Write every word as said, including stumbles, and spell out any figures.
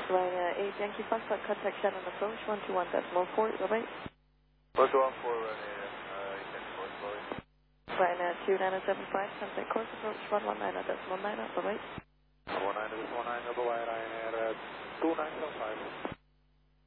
Ryanair eight Yankee Foxtrot, contact Shannon approach, one two one decimal four, bye-bye. one two one four, Ryanair uh, eight Yankee Foxtrot, bye-bye. Ryanair two nine seven five, contact course approach, one one nine decimal nine, bye-bye. one one nine decimal nine, bye-bye, Ryanair uh, two nine seven five.